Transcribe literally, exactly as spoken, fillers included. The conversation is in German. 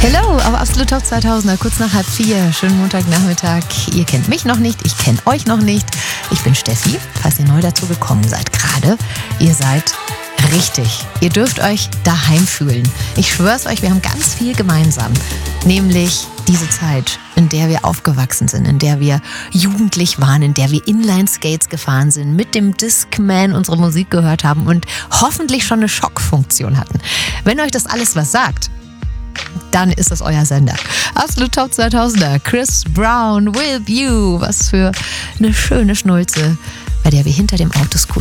Hello, auf Absolut Top zweitausender, kurz nach halb vier, schönen Montagnachmittag. Ihr kennt mich noch nicht, ich kenne euch noch nicht. Ich bin Steffi, falls ihr neu dazu gekommen seid gerade. Ihr seid richtig, ihr dürft euch daheim fühlen. Ich schwör's euch, wir haben ganz viel gemeinsam, nämlich diese Zeit, in der wir aufgewachsen sind, in der wir jugendlich waren, in der wir Inline-Skates gefahren sind, mit dem Discman unsere Musik gehört haben und hoffentlich schon eine Schockfunktion hatten. Wenn euch das alles was sagt, dann ist das euer Sender. Absolut Top zweitausender, Chris Brown, With You. Was für eine schöne Schnulze, bei der wir hinter dem Autoscooter